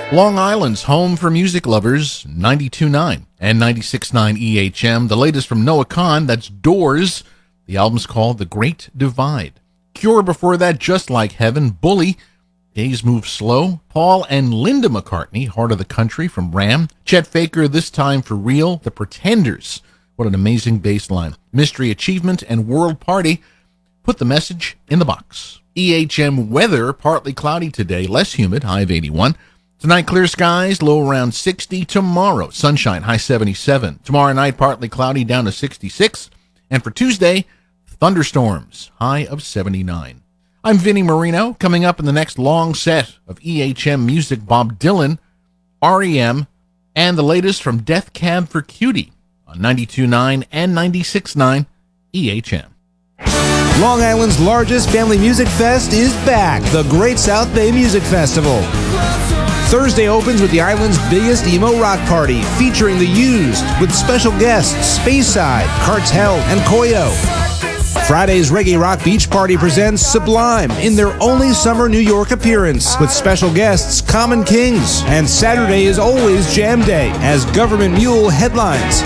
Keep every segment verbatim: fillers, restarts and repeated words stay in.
Long Island's home for music lovers, ninety-two point nine and ninety-six point nine E H M. The latest from Noah Kahan, that's Doors. The album's called The Great Divide. Cure before that, Just Like Heaven. Bully, Days Move Slow. Paul and Linda McCartney, Heart of the Country from Ram. Chet Faker, This Time for Real. The Pretenders, what an amazing bass line. Mystery Achievement and World Party, Put the Message in the Box. E H M weather, partly cloudy today, less humid, high of eighty-one. Tonight, clear skies, low around sixty. Tomorrow, sunshine, high seventy-seven. Tomorrow night, partly cloudy, down to sixty-six. And for Tuesday, thunderstorms, high of seventy-nine. I'm Vinnie Marino. Coming up in the next long set of E H M music, Bob Dylan, R E M, and the latest from Death Cab for Cutie on ninety-two point nine and ninety-six point nine E H M. Long Island's largest family music fest is back, the Great South Bay Music Festival. Thursday opens with the island's biggest emo rock party, featuring The Used, with special guests Speyside, Cartel, and Koyo. Friday's Reggae Rock Beach Party presents Sublime in their only summer New York appearance, with special guests Common Kings. And Saturday is always Jam Day, as Government Mule headlines.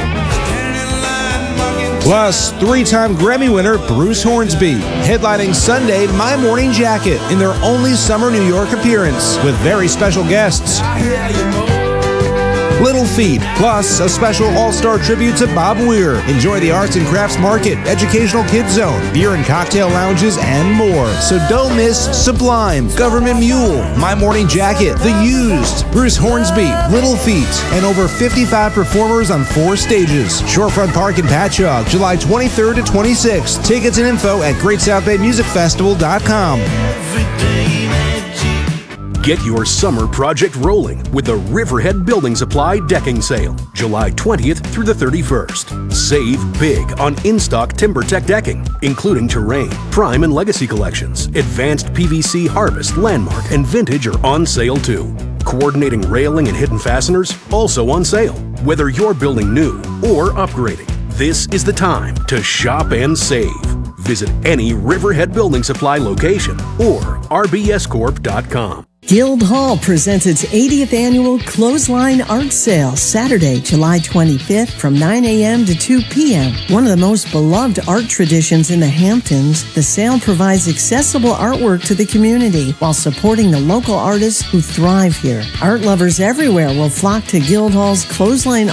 Plus, three-time Grammy winner Bruce Hornsby, headlining Sunday My Morning Jacket in their only summer New York appearance, with very special guests. Little Feat, plus a special all-star tribute to Bob Weir. Enjoy the arts and crafts market, educational kids zone, beer and cocktail lounges, and more. So don't miss Sublime, Government Mule, My Morning Jacket, The Used, Bruce Hornsby, Little Feat, and over fifty-five performers on four stages. Shorefront Park in Patchogue, July twenty-third to twenty-sixth. Tickets and info at great south bay music festival dot com. Get your summer project rolling with the Riverhead Building Supply Decking Sale, July twentieth through the thirty-first. Save big on in-stock TimberTech decking, including Terrain, Prime, and Legacy collections. Advanced P V C, Harvest, Landmark, and Vintage are on sale too. Coordinating railing and hidden fasteners, also on sale. Whether you're building new or upgrading, this is the time to shop and save. Visit any Riverhead Building Supply location or r b s corp dot com. Guildhall presents its eightieth annual Clothesline Art Sale, Saturday, July twenty-fifth from nine a.m. to two p.m. One of the most beloved art traditions in the Hamptons, the sale provides accessible artwork to the community while supporting the local artists who thrive here. Art lovers everywhere will flock to Guildhall's Clothesline